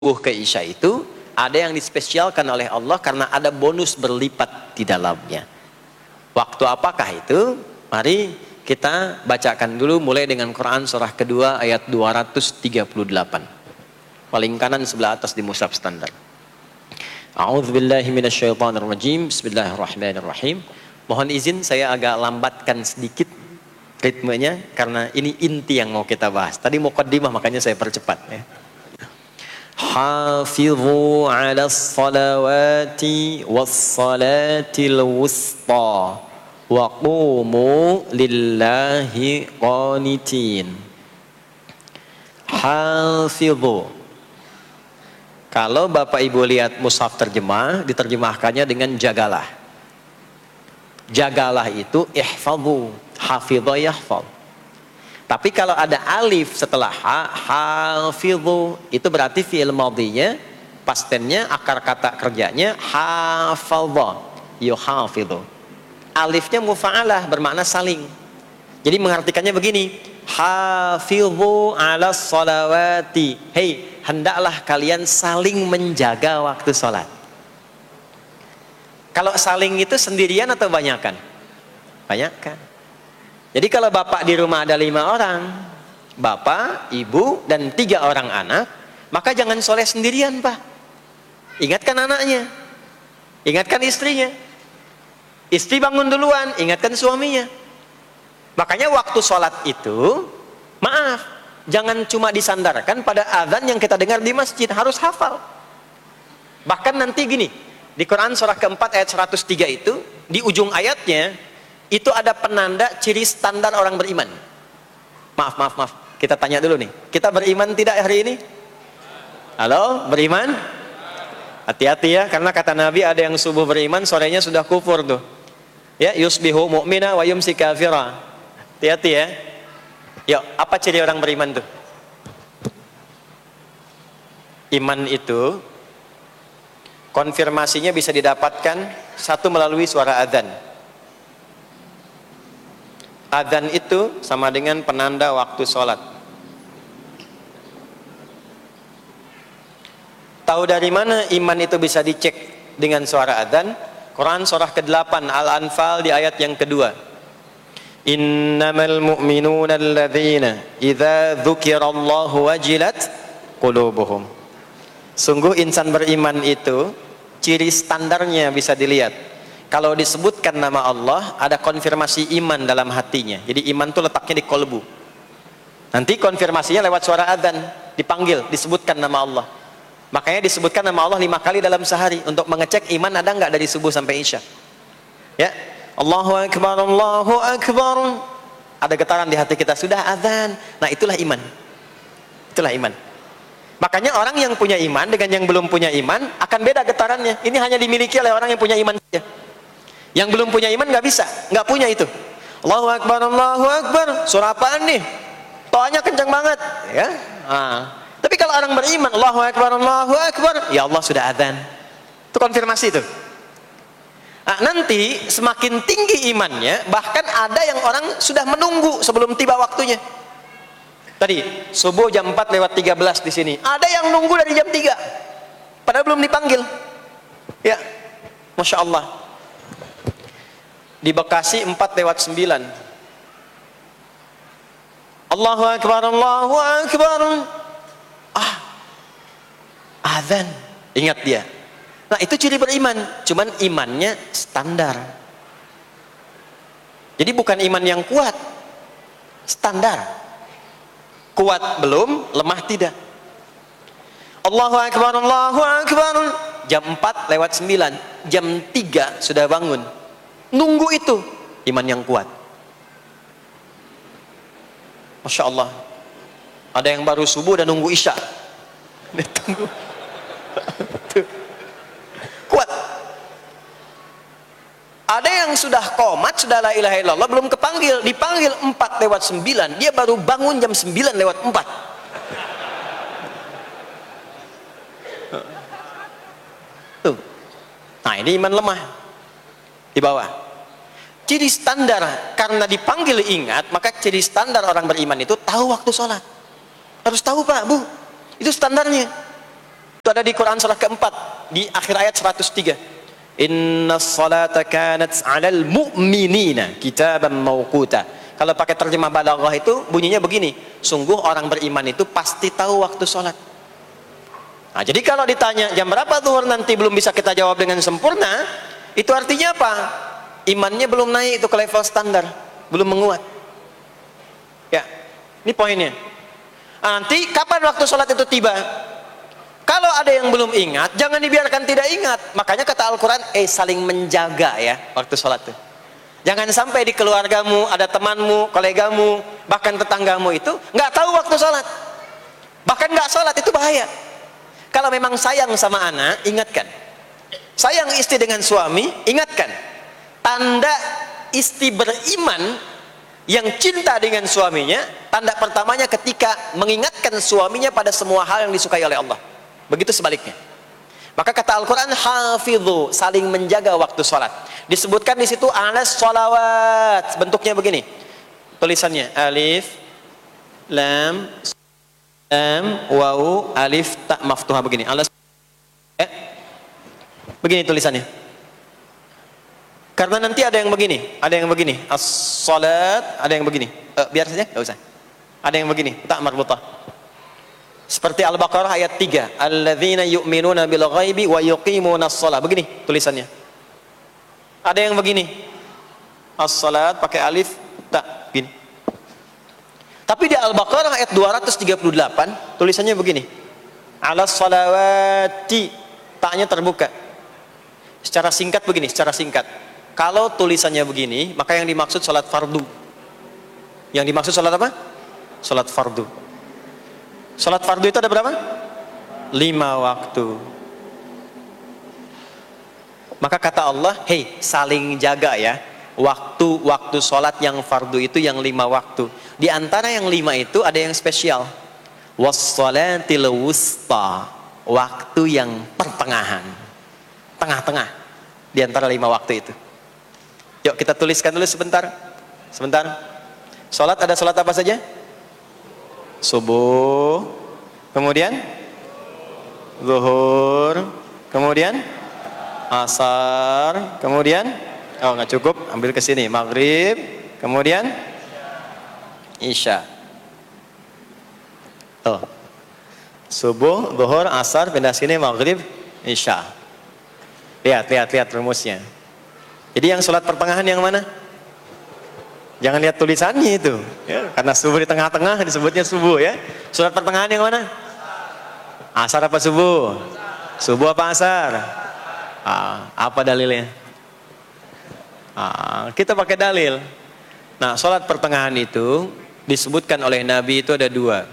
ke Isya itu ada yang dispesialkan oleh Allah karena ada bonus berlipat di dalamnya. Waktu apakah itu? Mari kita bacakan dulu mulai dengan Quran surah kedua ayat 238. Paling kanan sebelah atas di mushaf standar. A'udzubillahi minasyaitonirrajim. Bismillahirrahmanirrahim. Mohon izin saya agak lambatkan sedikit ritmenya karena ini inti yang mau kita bahas. Tadi muqaddimah makanya saya percepat ya. Hafidhu 'alas salawati was-salatil wusta wa qumu lillahi qanitin. Hafidhu. Kalau Bapak Ibu lihat mushaf terjemah, diterjemahkannya dengan jagalah. Jagalah itu ihfadhu, hafidha yahfadh. Tapi kalau ada alif setelah hafidhu, itu berarti fi'il madhinya, past tense-nya, akar kata kerjanya hafadha, yuhafidhu. Alifnya mufa'alah, bermakna saling. Jadi mengartikannya begini, hafidhu 'alas salawati. Hei, hendaklah kalian saling menjaga waktu sholat. Kalau saling itu sendirian atau banyakan? Banyakan. Jadi kalau bapak di rumah ada 5 orang, bapak, ibu, dan 3 orang anak, maka jangan soleh sendirian, Pak. Ingatkan anaknya, ingatkan istrinya. Istri bangun duluan, ingatkan suaminya. Makanya waktu sholat itu, maaf, jangan cuma disandarkan pada azan yang kita dengar di masjid, harus hafal. Bahkan nanti gini, di Quran surah keempat ayat 103 itu, di ujung ayatnya, itu ada penanda ciri standar orang beriman. Maaf, kita tanya dulu nih, kita beriman tidak hari ini? Halo, beriman? Hati-hati ya, karena kata Nabi ada yang subuh beriman, sorenya sudah kufur tuh ya, yusbihu mu'mina wa yumsi kafira. Hati-hati ya. Yuk, apa ciri orang beriman tuh? Iman itu konfirmasinya bisa didapatkan satu melalui suara adzan. Adzan itu sama dengan penanda waktu sholat. Tahu dari mana iman itu bisa dicek dengan suara adzan? Quran surah ke-8 Al-Anfal di ayat yang kedua. Innamal mu'minuna alladzina idza dzukirallahu wajilat qulubuhum. Sungguh insan beriman itu ciri standarnya bisa dilihat. Kalau disebutkan nama Allah, ada konfirmasi iman dalam hatinya. Jadi iman itu letaknya di kolbu. Nanti konfirmasinya lewat suara adzan, dipanggil, disebutkan nama Allah. Makanya disebutkan nama Allah 5 kali dalam sehari untuk mengecek iman ada nggak dari subuh sampai isya. Ya, Allahu Akbar, Allahu Akbar. Ada getaran di hati kita, sudah adzan. Nah itulah iman. Itulah iman. Makanya orang yang punya iman dengan yang belum punya iman akan beda getarannya. Ini hanya dimiliki oleh orang yang punya iman saja. Yang belum punya iman nggak bisa, nggak punya itu. Allahu Akbar, Allahu Akbar. Surah apaan nih? Toanya kencang banget, ya. Tapi kalau orang beriman, Allahu Akbar, Allahu Akbar, ya Allah sudah adzan. Itu konfirmasi itu. Nanti semakin tinggi imannya, bahkan ada yang orang sudah menunggu sebelum tiba waktunya. Tadi subuh jam 4 lewat 13 di sini. Ada yang nunggu dari jam 3, padahal belum dipanggil. Ya, masya Allah. Di Bekasi 4 lewat 9. Allahu Akbar, Allahu Akbar. Azan. Ingat dia. Nah itu ciri beriman. Cuman imannya standar. Jadi bukan iman yang kuat. Standar. Kuat belum, lemah tidak. Allahu Akbar, Allahu Akbar. Jam 4 lewat 9. Jam 3 sudah bangun. Nunggu itu iman yang kuat. Masya Allah. Ada yang baru subuh dan nunggu isya. Tunggu. Kuat. Ada yang sudah qomat, sudah la ilaha illallah, belum kepanggil, dipanggil 4 lewat 9, dia baru bangun jam 9 lewat 4. Tuh. Nah ini iman lemah. Di bawah. Ciri standar, karena dipanggil ingat, maka ciri standar orang beriman itu tahu waktu sholat. Harus tahu Pak, Bu. Itu standarnya. ada di Quran surah keempat di akhir ayat 103. Innas salata kanat 'alal mu'minina kitaban mawquta. Kalau pakai terjemah balaghah itu bunyinya begini, sungguh orang beriman itu pasti tahu waktu sholat. Nah, jadi kalau ditanya jam berapa zuhur nanti belum bisa kita jawab dengan sempurna, itu artinya apa? Imannya belum naik itu ke level standar, belum menguat. Ya, ini poinnya. Nanti kapan waktu sholat itu tiba? Kalau ada yang belum ingat, jangan dibiarkan tidak ingat. Makanya kata Al-Quran, saling menjaga ya waktu sholat itu. Jangan sampai di keluargamu, ada temanmu, kolegamu, bahkan tetanggamu itu nggak tahu waktu sholat. Bahkan nggak sholat, itu bahaya. Kalau memang sayang sama anak, ingatkan. Sayang istri dengan suami, ingatkan. Tanda istri beriman yang cinta dengan suaminya, tanda pertamanya ketika mengingatkan suaminya pada semua hal yang disukai oleh Allah. Begitu sebaliknya. Maka kata Al-Quran, hafidhu, saling menjaga waktu sholat. Disebutkan di situ alas sholawat, bentuknya begini tulisannya, alif lam wawu alif ta maftuha, begini alas, begini tulisannya. Karena nanti ada yang begini, as-salat, ada yang begini, biar saja, nggak usah. Ada yang begini, tak marbutah. Seperti Al-Baqarah ayat 3, alladzina yu'minuna bil ghaibi wa yuqimunas shalah, begini tulisannya. Ada yang begini, as-salat pakai alif ta, begini. Tapi di Al-Baqarah ayat 238 tulisannya begini, alas salawati, taknya terbuka. Secara singkat begini, secara singkat. Kalau tulisannya begini, maka yang dimaksud salat fardu. Yang dimaksud salat apa? Salat fardu. Salat fardu itu ada berapa? 5 waktu. Maka kata Allah, hei, saling jaga ya. Waktu salat yang fardu itu yang 5 waktu. Di antara yang 5 itu ada yang spesial. Was-salatil wusta, waktu yang pertengahan. Tengah-tengah di antara 5 waktu itu. Yuk kita tuliskan dulu sebentar. Sebentar. Salat ada salat apa saja? Subuh, kemudian zuhur, kemudian asar, kemudian nggak cukup, ambil ke sini, maghrib, kemudian isya. Subuh, zuhur, asar, pindah sini, maghrib, isya. Lihat rumusnya. Jadi yang sholat pertengahan yang mana? Jangan lihat tulisannya itu ya, karena subuh di tengah-tengah disebutnya subuh ya. Sholat pertengahan yang mana? Asar apa subuh? Subuh apa asar? Apa dalilnya? Kita pakai dalil. Nah, sholat pertengahan itu disebutkan oleh Nabi itu ada 2.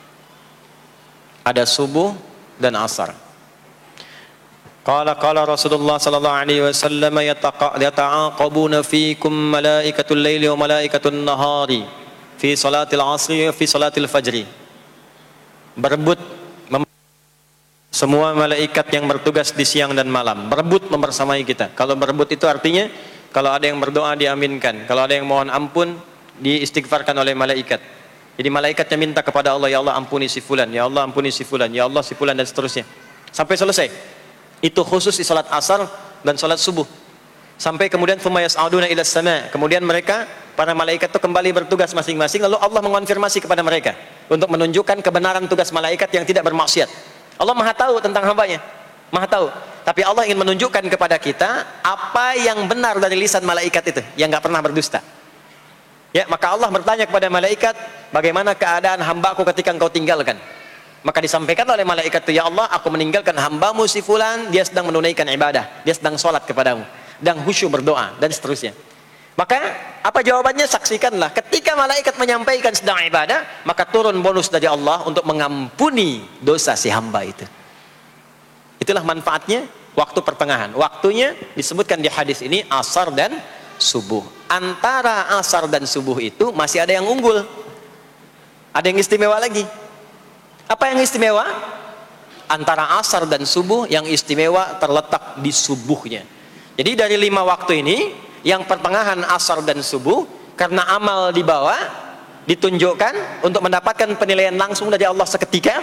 Ada subuh dan asar. Qala Rasulullah sallallahu alaihi wasallam, yata'aqabuna fiikum malaikatul laili wa malaikatul nahari fi salatil asri wa fi salatil fajri. Berebut semua malaikat yang bertugas di siang dan malam, berebut membersamai kita. Kalau berebut itu artinya kalau ada yang berdoa diaminkan, kalau ada yang mohon ampun diistighfarkan oleh malaikat. Jadi malaikatnya minta kepada Allah, ya Allah ampuni si fulan, ya Allah ampuni si fulan, ya Allah si fulan, dan seterusnya sampai selesai. Itu khusus di salat asar dan salat subuh. Sampai kemudian thumma yas'aduna ila sama, kemudian mereka para malaikat itu kembali bertugas masing-masing, lalu Allah mengonfirmasi kepada mereka untuk menunjukkan kebenaran tugas malaikat yang tidak bermaksiat. Allah Maha tahu tentang hambanya, Maha tahu. Tapi Allah ingin menunjukkan kepada kita apa yang benar dari lisan malaikat itu yang nggak pernah berdusta. Ya, maka Allah bertanya kepada malaikat, bagaimana keadaan hambaku ketika engkau tinggalkan? Maka disampaikan oleh malaikat itu, ya Allah, aku meninggalkan hambamu si fulan, dia sedang menunaikan ibadah, dia sedang sholat kepadamu, dan khusyuk berdoa, dan seterusnya. Maka apa jawabannya? Saksikanlah, ketika malaikat menyampaikan sedang ibadah, maka turun bonus dari Allah untuk mengampuni dosa si hamba itu. Itulah manfaatnya waktu pertengahan. Waktunya disebutkan di hadis ini asar dan subuh. Antara asar dan subuh itu masih ada yang unggul, ada yang istimewa lagi. Apa yang istimewa? Antara asar dan subuh yang istimewa terletak di subuhnya. Jadi dari 5 waktu ini, yang pertengahan asar dan subuh, karena amal di bawah ditunjukkan untuk mendapatkan penilaian langsung dari Allah seketika,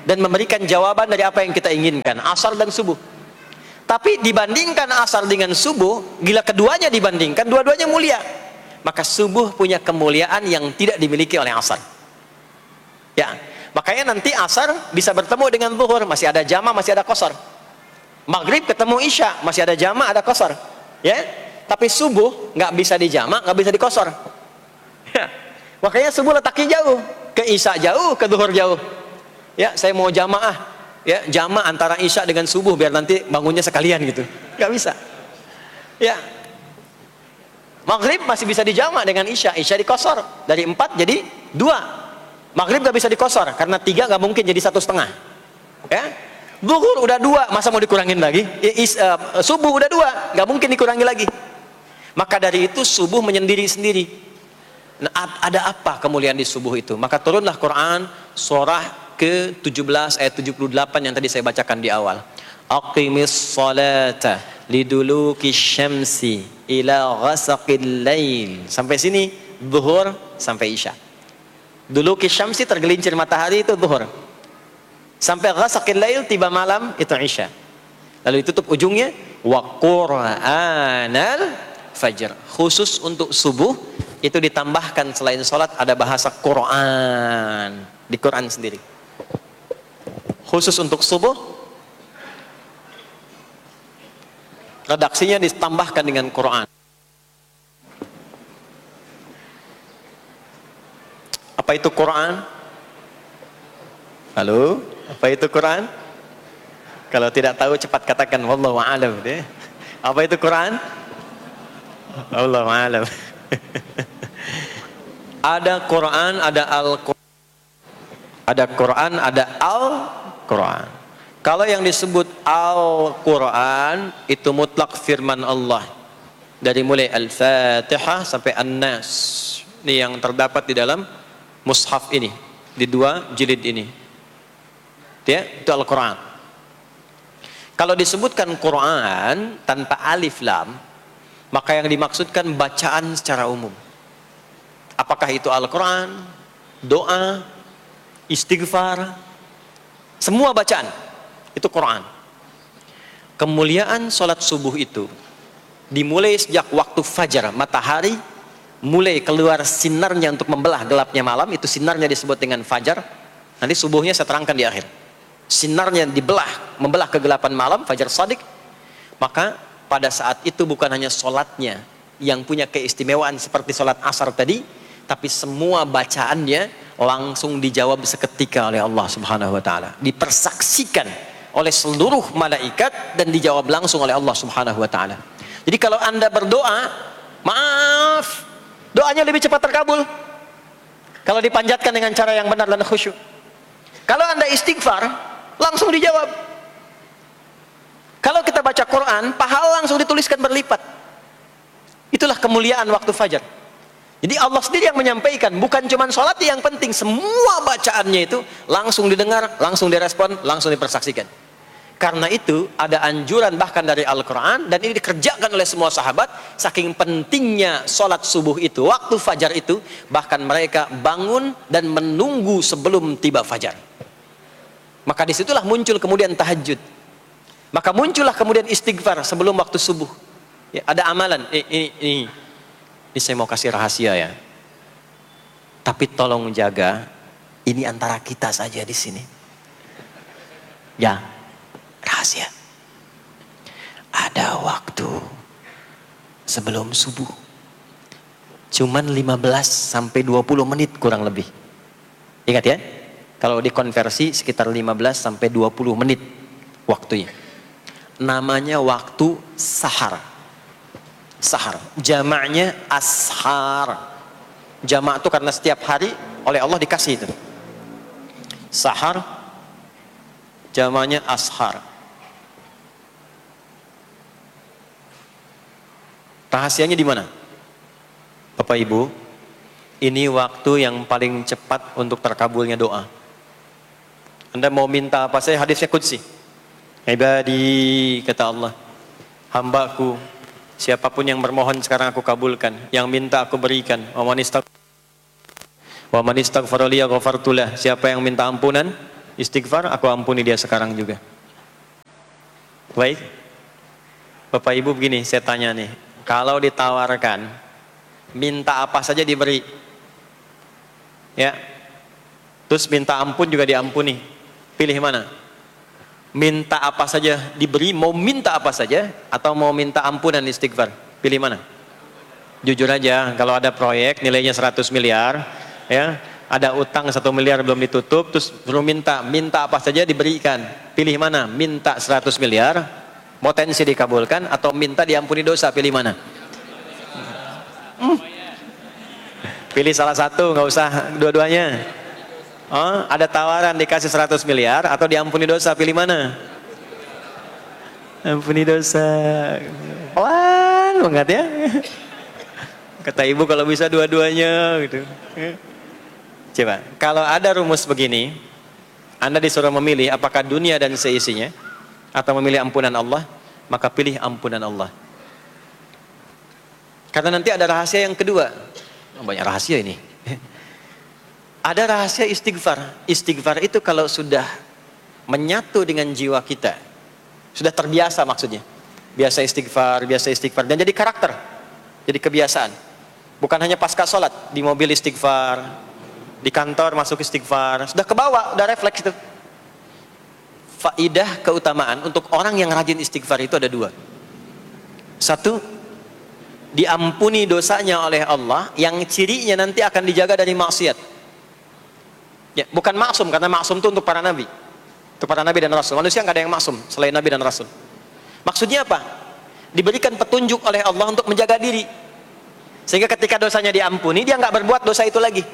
dan memberikan jawaban dari apa yang kita inginkan, asar dan subuh. Tapi dibandingkan asar dengan subuh, bila keduanya dibandingkan, dua-duanya mulia. Maka subuh punya kemuliaan yang tidak dimiliki oleh asar. Ya, makanya nanti asar bisa bertemu dengan zuhur, masih ada jama, masih ada qasar. Maghrib ketemu isya, masih ada jama, ada qasar. Ya, tapi subuh nggak bisa dijama, nggak bisa dikosor. Ya. Makanya subuh letaknya jauh, ke isya jauh, ke zuhur jauh. Ya, saya mau jamaah, ya jama antara isya dengan subuh biar nanti bangunnya sekalian gitu, nggak bisa. Ya, maghrib masih bisa dijama dengan isya, isya dikosor dari 4 jadi 2. Maghrib nggak bisa dikosor karena 3 nggak mungkin jadi 1,5. Ya. Zuhur udah 2, masa mau dikurangin lagi? Subuh udah 2, nggak mungkin dikurangi lagi. Maka dari itu subuh menyendiri sendiri. Nah, ada apa kemuliaan di subuh itu? Maka turunlah Quran surah ke-17 ayat 78 yang tadi saya bacakan di awal. Aqimis salata liduluki syamsi ila ghasaqil lail. Sampai sini zuhur sampai isya. Duluki syamsi tergelincir matahari itu zuhur. Sampai ghasaqil lail tiba malam itu isya. Lalu ditutup ujungnya wa qur'anal fajr. Khusus untuk subuh itu ditambahkan selain sholat ada bahasa Quran di Quran sendiri. Khusus untuk subuh redaksinya ditambahkan dengan Quran. Apa itu Quran? Halo, apa itu Quran? Kalau tidak tahu cepat katakan wallahu a'lam deh. Apa itu Quran? Wallahu a'lam. Ada Quran, ada Al-Quran. Ada Quran, ada Al-Quran. Kalau yang disebut Al-Quran itu mutlak firman Allah. Dari mulai Al-Fatihah sampai An-Nas. Ini yang terdapat di dalam mushaf ini, di 2 jilid ini. Ya, itu Al-Quran. Kalau disebutkan Quran tanpa alif lam, maka yang dimaksudkan bacaan secara umum. Apakah itu Al-Quran, doa, istighfar, semua bacaan itu Quran. Kemuliaan sholat subuh itu dimulai sejak waktu fajar, matahari mulai keluar sinarnya untuk membelah gelapnya malam, itu sinarnya disebut dengan fajar. Nanti subuhnya saya terangkan di akhir. Sinarnya dibelah, membelah kegelapan malam, fajar shadiq. Maka pada saat itu bukan hanya sholatnya yang punya keistimewaan seperti sholat asar tadi, tapi semua bacaannya langsung dijawab seketika oleh Allah Subhanahu wa Ta'ala, dipersaksikan oleh seluruh malaikat dan dijawab langsung oleh Allah Subhanahu wa Ta'ala. Jadi kalau Anda berdoa, maaf, doanya lebih cepat terkabul kalau dipanjatkan dengan cara yang benar dan khusyuk. Kalau Anda istighfar, langsung dijawab. Kalau kita baca Quran, pahala langsung dituliskan berlipat. Itulah kemuliaan waktu fajar. Jadi Allah sendiri yang menyampaikan, bukan cuma sholat yang penting, semua bacaannya itu langsung didengar, langsung direspon, langsung dipersaksikan. Karena itu ada anjuran bahkan dari Al-Quran, dan ini dikerjakan oleh semua sahabat, saking pentingnya sholat subuh itu, waktu fajar itu, bahkan mereka bangun dan menunggu sebelum tiba fajar. Maka disitulah muncul kemudian tahajud. Maka muncullah kemudian istighfar sebelum waktu subuh. Ya, ada amalan. Ini saya mau kasih rahasia ya. Tapi tolong jaga. Ini antara kita saja di sini. Ya, rahasia. Ada waktu sebelum subuh. Cuman 15 sampai 20 menit kurang lebih. Ingat ya. Kalau dikonversi sekitar 15 sampai 20 menit waktunya. Namanya waktu sahar. Sahar, jamaknya ashar. Jamak itu karena setiap hari oleh Allah dikasih itu. Sahar, jamaknya ashar. Rahasianya di mana? Bapak Ibu, ini waktu yang paling cepat untuk terkabulnya doa. Anda mau minta apa? Saya hadisnya qudsi. Ibadi, kata Allah, hambaku, siapapun yang bermohon sekarang aku kabulkan, yang minta aku berikan. Wa man istaghfara li ghafartu lah. Siapa yang minta ampunan, istighfar, aku ampuni dia sekarang juga. Baik, Bapak Ibu begini, saya tanya nih, kalau ditawarkan, minta apa saja diberi, ya, terus minta ampun juga diampuni, pilih mana? Minta apa saja diberi, mau minta apa saja, atau mau minta ampunan istighfar, pilih mana? Jujur aja, kalau ada proyek nilainya 100 miliar, ya, ada utang 1 miliar belum ditutup, terus belum minta apa saja diberikan, pilih mana? Minta 100 miliar potensi dikabulkan, atau minta diampuni dosa, pilih mana? Pilih salah satu, nggak usah dua-duanya. Oh, ada tawaran dikasih 100 miliar atau diampuni dosa, pilih mana? Ampuni dosa. Wah, banget ya. Kata ibu kalau bisa dua-duanya gitu. Coba, kalau ada rumus begini, Anda disuruh memilih apakah dunia dan seisinya atau memilih ampunan Allah, maka pilih ampunan Allah. Karena nanti ada rahasia yang kedua. Banyak rahasia ini. Ada rahasia istighfar. Istighfar itu kalau sudah menyatu dengan jiwa kita, sudah terbiasa maksudnya. Biasa istighfar, dan jadi karakter, jadi kebiasaan. Bukan hanya pasca sholat, di mobil istighfar, di kantor masuk istighfar, sudah kebawa, udah refleks itu. Faidah keutamaan untuk orang yang rajin istighfar itu ada dua. Satu, diampuni dosanya oleh Allah, yang cirinya nanti akan dijaga dari maksiat. Ya, bukan maksum, karena maksum itu untuk para nabi. Untuk para nabi dan rasul. Manusia nggak ada yang maksum selain nabi dan rasul. Maksudnya apa? Diberikan petunjuk oleh Allah untuk menjaga diri. Sehingga ketika dosanya diampuni, dia nggak berbuat dosa itu lagi.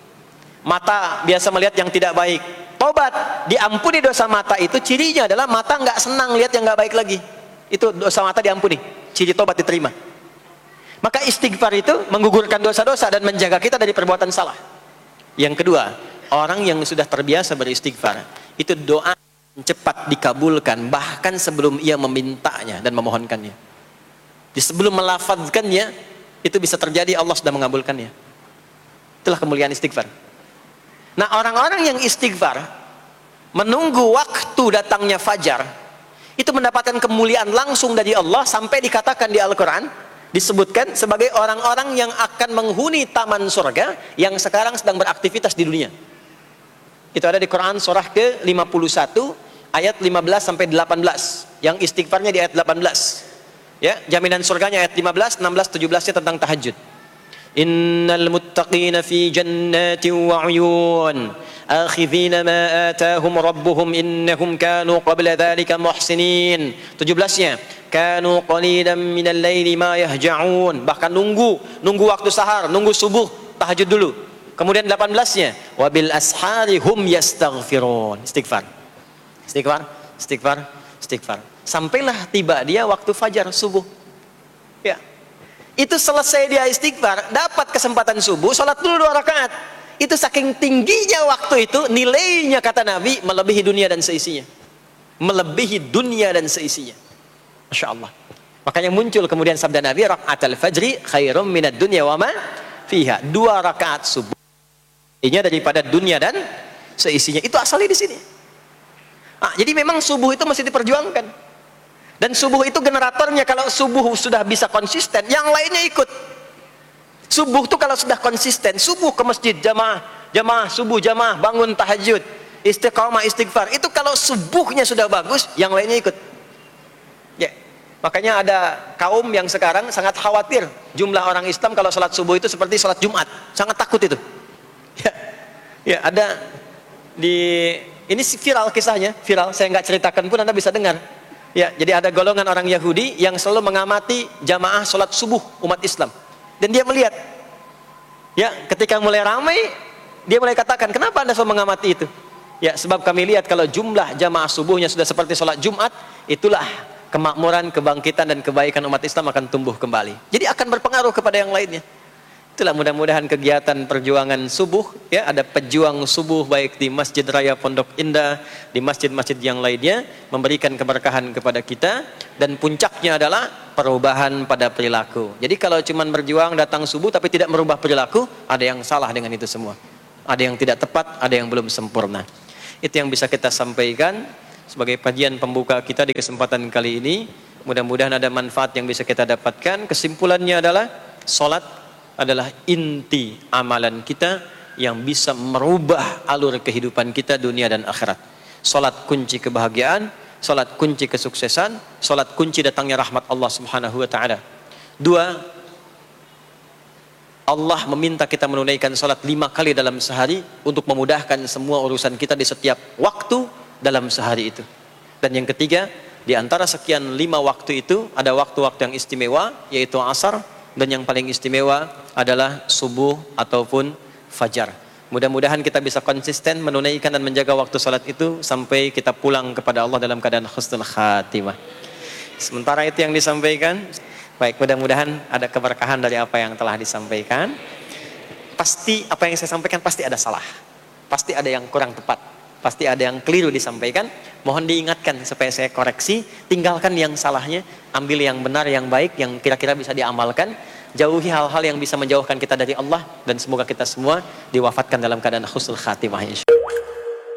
Mata biasa melihat yang tidak baik, tobat, diampuni dosa mata itu, cirinya adalah mata nggak senang lihat yang nggak baik lagi. Itu dosa mata diampuni, ciri tobat diterima. Maka istighfar itu menggugurkan dosa-dosa dan menjaga kita dari perbuatan salah. Yang kedua, orang yang sudah terbiasa beristighfar, itu doa cepat dikabulkan, bahkan sebelum ia memintanya dan memohonkannya. Jadi sebelum melafazkannya, itu bisa terjadi Allah sudah mengabulkannya. Itulah kemuliaan istighfar. Nah, orang-orang yang istighfar menunggu waktu datangnya fajar, itu mendapatkan kemuliaan langsung dari Allah, sampai dikatakan di Al-Quran, disebutkan sebagai orang-orang yang akan menghuni taman surga yang sekarang sedang beraktivitas di dunia. Itu ada di Quran surah ke-51 ayat 15 sampai 18, yang istighfarnya di ayat 18. Ya, jaminan surganya ayat 15, 16, 17-nya tentang tahajud. Innal muttaqina fi jannatin wa 'uyun akhidhina ma atahum rabbuhum innahum kanu qabla dhalika muhsinin. 17-nya kanu qalilan minal laili ma yahja'un, bahkan nunggu waktu sahar, nunggu subuh, tahajud dulu. Kemudian 18-nya wabil ashari hum yastaghfirun, istighfar. Sampailah tiba dia waktu fajar subuh. Ya. Itu selesai dia istighfar, dapat kesempatan subuh, sholat dulu 2 rakaat. Itu saking tingginya waktu itu, nilainya kata Nabi melebihi dunia dan seisinya. Melebihi dunia dan seisinya. Masya Allah. Makanya muncul kemudian sabda Nabi, raka'atul fajri khairum minad dunya wa ma fiha. 2 rakaat subuh ini daripada dunia dan seisinya. Itu asalnya di sini. Jadi memang subuh itu masih diperjuangkan. Dan subuh itu generatornya, kalau subuh sudah bisa konsisten, yang lainnya ikut. Subuh itu kalau sudah konsisten, subuh ke masjid jamaah subuh, jamaah bangun tahajud, istiqamah istighfar, itu kalau subuhnya sudah bagus, yang lainnya ikut. Ya. Makanya ada kaum yang sekarang sangat khawatir jumlah orang Islam kalau sholat subuh itu seperti sholat Jumat, sangat takut itu. Ya, ada ini viral kisahnya, viral, saya nggak ceritakan pun Anda bisa dengar. Ya, jadi ada golongan orang Yahudi yang selalu mengamati jamaah sholat subuh umat Islam, dan dia melihat, ya, ketika mulai ramai, dia mulai katakan, kenapa Anda selalu mengamati itu? Ya, sebab kami lihat kalau jumlah jamaah subuhnya sudah seperti sholat Jumat, itulah kemakmuran, kebangkitan dan kebaikan umat Islam akan tumbuh kembali. Jadi akan berpengaruh kepada yang lainnya. Itulah mudah-mudahan kegiatan perjuangan subuh, ya, ada pejuang subuh baik di Masjid Raya Pondok Indah, di masjid-masjid yang lainnya, memberikan keberkahan kepada kita, dan puncaknya adalah perubahan pada perilaku. Jadi kalau cuma berjuang datang subuh tapi tidak merubah perilaku, ada yang salah dengan itu semua. Ada yang tidak tepat, ada yang belum sempurna. Itu yang bisa kita sampaikan sebagai kajian pembuka kita di kesempatan kali ini. Mudah-mudahan ada manfaat yang bisa kita dapatkan. Kesimpulannya adalah salat adalah inti amalan kita yang bisa merubah alur kehidupan kita dunia dan akhirat. Salat kunci kebahagiaan, salat kunci kesuksesan, salat kunci datangnya rahmat Allah Subhanahu wa taala. 2, Allah meminta kita menunaikan salat 5 kali dalam sehari untuk memudahkan semua urusan kita di setiap waktu dalam sehari itu. Dan yang ketiga, di antara sekian 5 waktu itu ada waktu-waktu yang istimewa, yaitu asar, dan yang paling istimewa adalah subuh ataupun fajar. Mudah-mudahan kita bisa konsisten menunaikan dan menjaga waktu salat itu sampai kita pulang kepada Allah dalam keadaan husnul khatimah. Sementara itu yang disampaikan. Baik, mudah-mudahan ada keberkahan dari apa yang telah disampaikan. Pasti apa yang saya sampaikan pasti ada salah. Pasti ada yang kurang tepat. Pasti ada yang keliru disampaikan. Mohon diingatkan supaya saya koreksi. Tinggalkan yang salahnya. Ambil yang benar, yang baik, yang kira-kira bisa diamalkan. Jauhi hal-hal yang bisa menjauhkan kita dari Allah. Dan semoga kita semua diwafatkan dalam keadaan husnul khatimah.